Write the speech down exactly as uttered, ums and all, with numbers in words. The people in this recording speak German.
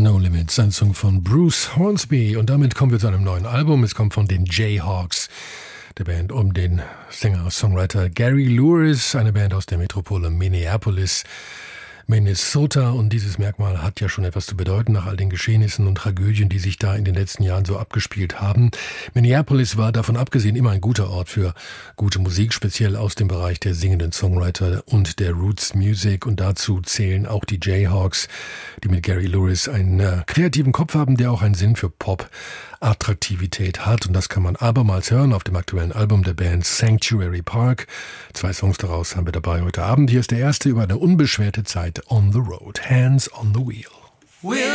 No Limits, ein Song von Bruce Hornsby. Und damit kommen wir zu einem neuen Album. Es kommt von den Jayhawks, der Band um den Sänger-Songwriter Gary Lewis, eine Band aus der Metropole Minneapolis, Minnesota. Und dieses Merkmal hat ja schon etwas zu bedeuten nach all den Geschehnissen und Tragödien, die sich da in den letzten Jahren so abgespielt haben. Minneapolis war davon abgesehen immer ein guter Ort für gute Musik, speziell aus dem Bereich der singenden Songwriter und der Roots Music. Und dazu zählen auch die Jayhawks, die mit Gary Lewis einen äh, kreativen Kopf haben, der auch einen Sinn für Pop-Attraktivität hat. Und das kann man abermals hören auf dem aktuellen Album der Band Sanctuary Park. Zwei Songs daraus haben wir dabei heute Abend. Hier ist der erste über eine unbeschwerte Zeit on the road. Hands on the wheel. We'll